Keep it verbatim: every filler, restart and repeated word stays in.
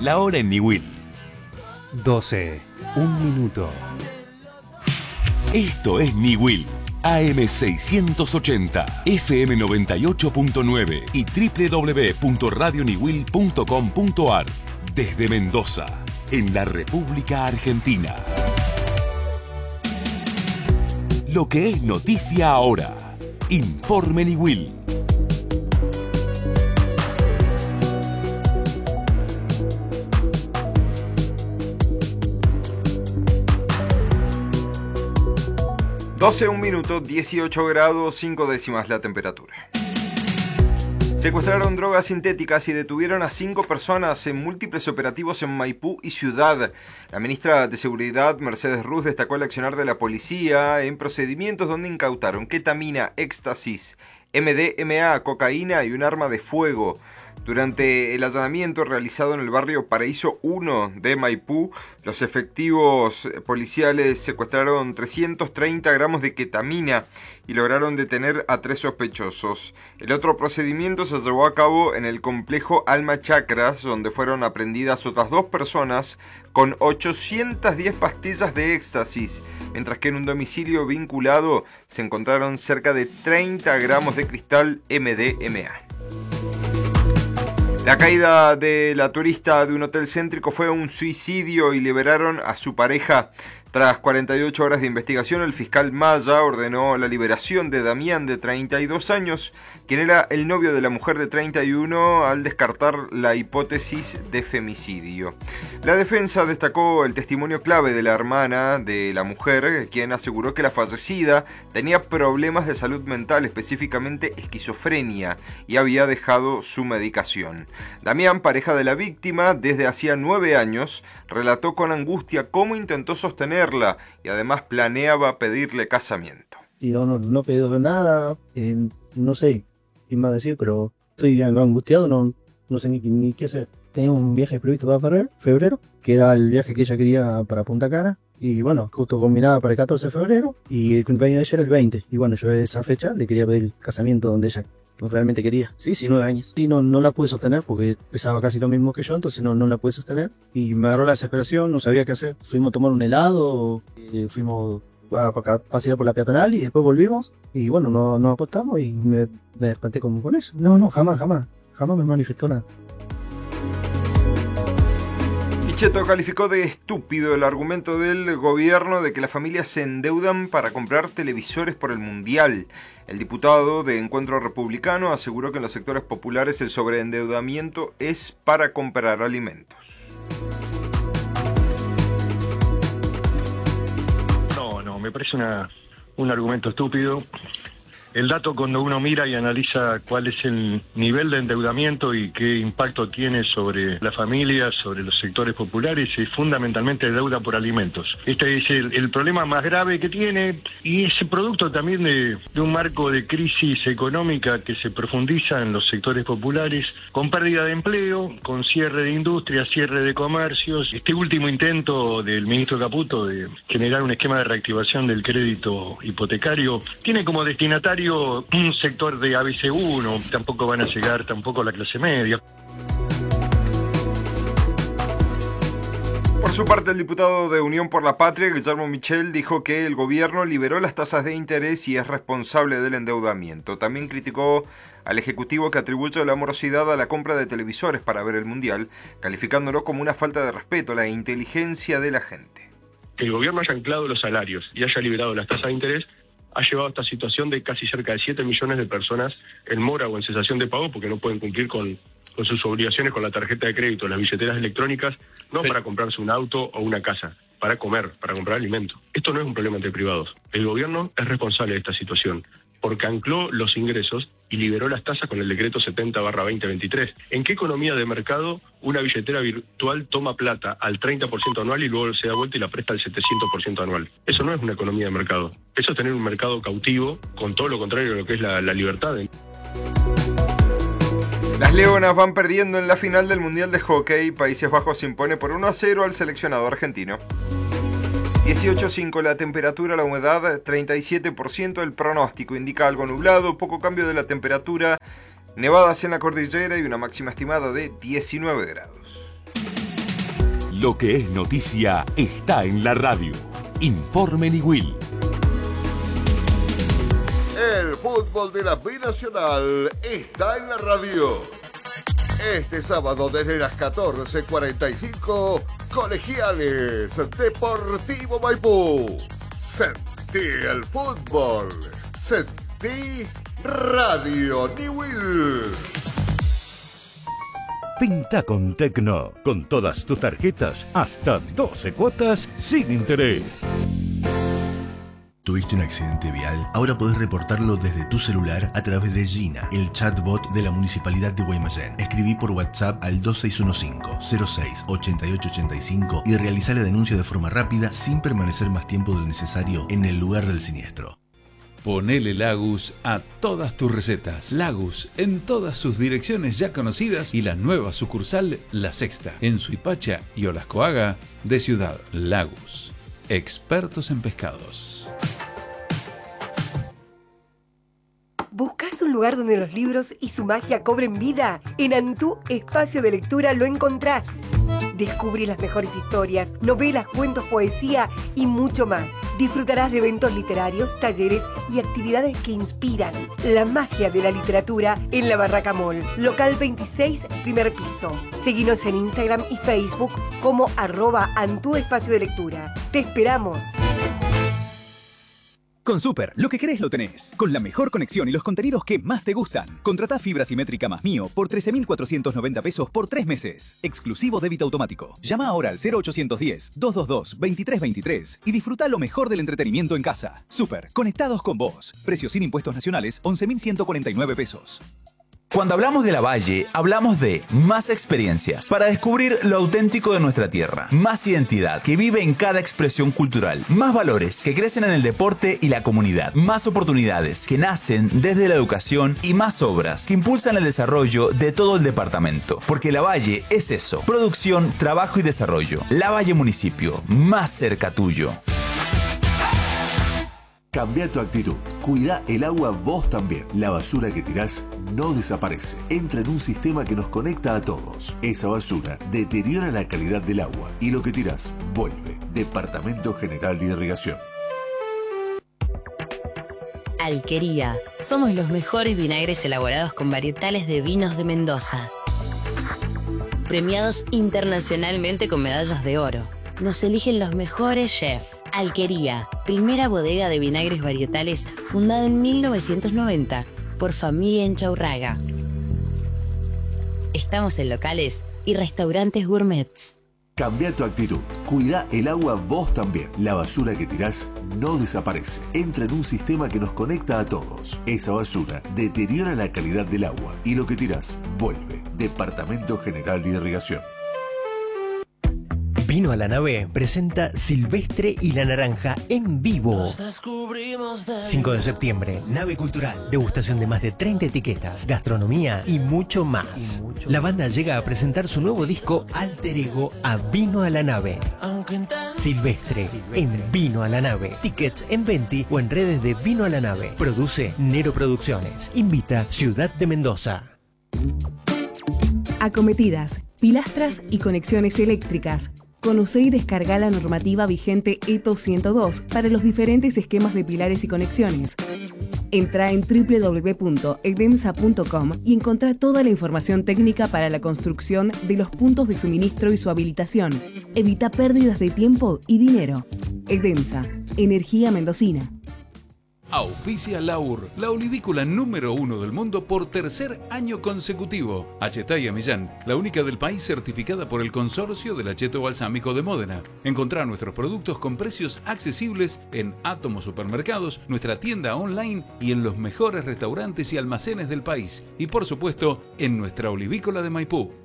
La hora en Niwil. doce, un minuto. Esto es Niwil. A M seiscientos ochenta, F M noventa y ocho punto nueve y doble u doble u doble u punto radio niwil punto com punto a r. Desde Mendoza, en la República Argentina. Lo que es noticia ahora. Informe Niwil. doce, un minuto, dieciocho grados, cinco décimas la temperatura. Secuestraron drogas sintéticas y detuvieron a cinco personas en múltiples operativos en Maipú y Ciudad. La ministra de Seguridad, Mercedes Ruz, destacó el accionar de la policía en procedimientos donde incautaron ketamina, éxtasis, M D M A, cocaína y un arma de fuego. Durante el allanamiento realizado en el barrio Paraíso uno de Maipú, los efectivos policiales secuestraron trescientos treinta gramos de ketamina y lograron detener a tres sospechosos. El otro procedimiento se llevó a cabo en el complejo Alma Chacras, donde fueron aprehendidas otras dos personas con ochocientas diez pastillas de éxtasis, mientras que en un domicilio vinculado se encontraron cerca de treinta gramos de cristal M D M A. La caída de la turista de un hotel céntrico fue un suicidio y liberaron a su pareja. Tras cuarenta y ocho horas de investigación, el fiscal Maya ordenó la liberación de Damián, de treinta y dos años, quien era el novio de la mujer de treinta y uno, al descartar la hipótesis de femicidio. La defensa destacó el testimonio clave de la hermana de la mujer, quien aseguró que la fallecida tenía problemas de salud mental, específicamente esquizofrenia, y había dejado su medicación. Damián, pareja de la víctima desde hacía nueve años, relató con angustia cómo intentó sostener y además planeaba pedirle casamiento. Sí, yo no, no he pedido nada, eh, no sé qué más decir, pero estoy angustiado, no, no sé ni, ni qué hacer. Tenía un viaje previsto para febrero, febrero, que era el viaje que ella quería para Punta Cana, y bueno, justo combinaba para el catorce de febrero, y el cumpleaños de ella era el veinte, y bueno, yo a esa fecha le quería pedir casamiento donde ella realmente quería. Sí, sí, nueve años. Sí, no, no la pude sostener porque pesaba casi lo mismo que yo, entonces no, no la pude sostener. Y me agarró la desesperación, no sabía qué hacer. Fuimos a tomar un helado, eh, fuimos a, a pasear por la peatonal y después volvimos. Y bueno, nos no acostamos y me, me desperté como con eso. No, no, jamás, jamás. Jamás me manifestó nada. Pichetto calificó de estúpido el argumento del gobierno de que las familias se endeudan para comprar televisores por el Mundial. El diputado de Encuentro Republicano aseguró que en los sectores populares el sobreendeudamiento es para comprar alimentos. No, no, me parece una, un argumento estúpido. El dato, cuando uno mira y analiza cuál es el nivel de endeudamiento y qué impacto tiene sobre las familias, sobre los sectores populares, es fundamentalmente deuda por alimentos. Este es el, el problema más grave que tiene, y es producto también de, de un marco de crisis económica que se profundiza en los sectores populares, con pérdida de empleo, con cierre de industria, cierre de comercios. Este último intento del ministro Caputo de generar un esquema de reactivación del crédito hipotecario tiene como destinatario un sector de A B C uno, tampoco van a llegar tampoco a la clase media. Por su parte, el diputado de Unión por la Patria, Guillermo Michel, dijo que el gobierno liberó las tasas de interés y es responsable del endeudamiento. También criticó al Ejecutivo, que atribuye la morosidad a la compra de televisores para ver el Mundial, calificándolo como una falta de respeto a la inteligencia de la gente. Que el gobierno haya anclado los salarios y haya liberado las tasas de interés ha llevado a esta situación de casi cerca de siete millones de personas en mora o en cesación de pago porque no pueden cumplir con, con sus obligaciones con la tarjeta de crédito, las billeteras electrónicas, no sí. para comprarse un auto o una casa, para comer, para comprar alimento. Esto no es un problema entre privados. El gobierno es responsable de esta situación porque ancló los ingresos y liberó las tasas con el decreto setenta barra veinte veintitrés. ¿En qué economía de mercado una billetera virtual toma plata al treinta por ciento anual y luego se da vuelta y la presta al setecientos por ciento anual? Eso no es una economía de mercado. Eso es tener un mercado cautivo, con todo lo contrario de lo que es la, la libertad. Las Leonas van perdiendo en la final del Mundial de Hockey. Países Bajos se impone por uno a cero al seleccionado argentino. dieciocho punto cinco la temperatura, la humedad treinta y siete por ciento, el pronóstico indica algo nublado, poco cambio de la temperatura, nevadas en la cordillera y una máxima estimada de diecinueve grados. Lo que es noticia está en la radio. Informe Niwil. El fútbol de la Binacional está en la radio. Este sábado desde las catorce cuarenta y cinco, Colegiales Deportivo Maipú. Sentí el fútbol. Sentí Radio Niwil. Pinta con Tecno, con todas tus tarjetas, hasta doce cuotas sin interés. ¿Tuviste un accidente vial? Ahora podés reportarlo desde tu celular a través de Gina, el chatbot de la Municipalidad de Guaymallén. Escribí por WhatsApp al dos seis uno cinco, cero seis, ocho ocho ocho cinco y realizá la denuncia de forma rápida sin permanecer más tiempo del necesario en el lugar del siniestro. Ponele Lagus a todas tus recetas. Lagus en todas sus direcciones ya conocidas y la nueva sucursal La Sexta en Suipacha y Olascoaga de Ciudad. Lagus, expertos en pescados. ¿Buscas un lugar donde los libros y su magia cobren vida? En Antú Espacio de Lectura lo encontrás. Descubre las mejores historias, novelas, cuentos, poesía y mucho más. Disfrutarás de eventos literarios, talleres y actividades que inspiran la magia de la literatura en la Barraca Mall, local veintiséis, primer piso. Seguinos en Instagram y Facebook como arroba Antú Espacio de Lectura. ¡Te esperamos! Con Super, lo que querés lo tenés. Con la mejor conexión y los contenidos que más te gustan. Contratá fibra simétrica más mío por trece mil cuatrocientos noventa pesos por tres meses. Exclusivo débito automático. Llama ahora al cero ochocientos diez, doscientos veintidós, veintitrés veintitrés y disfruta lo mejor del entretenimiento en casa. Super, conectados con vos. Precio sin impuestos nacionales, once mil ciento cuarenta y nueve pesos. Cuando hablamos de La Valle, hablamos de más experiencias para descubrir lo auténtico de nuestra tierra, más identidad que vive en cada expresión cultural, más valores que crecen en el deporte y la comunidad, más oportunidades que nacen desde la educación y más obras que impulsan el desarrollo de todo el departamento. Porque La Valle es eso, producción, trabajo y desarrollo. La Valle Municipio, más cerca tuyo. Cambia tu actitud. Cuida el agua vos también. La basura que tirás no desaparece. Entra en un sistema que nos conecta a todos. Esa basura deteriora la calidad del agua y lo que tirás vuelve. Departamento General de Irrigación. Alquería. Somos los mejores vinagres elaborados con varietales de vinos de Mendoza. Premiados internacionalmente con medallas de oro. Nos eligen los mejores chefs. Alquería, primera bodega de vinagres varietales fundada en mil novecientos noventa por familia Enchaurraga. Estamos en locales y restaurantes gourmets. Cambia tu actitud. Cuida el agua vos también. La basura que tirás no desaparece. Entra en un sistema que nos conecta a todos. Esa basura deteriora la calidad del agua y lo que tirás vuelve. Departamento General de Irrigación. Vino a la Nave presenta Silvestre y la Naranja en vivo. cinco de septiembre, Nave Cultural. Degustación de más de treinta etiquetas, gastronomía y mucho más. Y mucho la banda llega a presentar su nuevo disco Alter Ego a Vino a la Nave. Silvestre, Silvestre en Vino a la Nave. Tickets en Venti o en redes de Vino a la Nave. Produce Nero Producciones. Invita Ciudad de Mendoza. Acometidas, pilastras y conexiones eléctricas. Conoce y descarga la normativa vigente E T O ciento dos para los diferentes esquemas de pilares y conexiones. Entra en doble u doble u doble u punto edemsa punto com y encontrá toda la información técnica para la construcción de los puntos de suministro y su habilitación. Evita pérdidas de tiempo y dinero. Edemsa, energía mendocina. Auspicia Laur, la olivícola número uno del mundo por tercer año consecutivo. Achetaya Millán, la única del país certificada por el Consorcio del Acheto Balsámico de Módena. Encontrá nuestros productos con precios accesibles en Átomo Supermercados, nuestra tienda online y en los mejores restaurantes y almacenes del país. Y por supuesto, en nuestra olivícola de Maipú.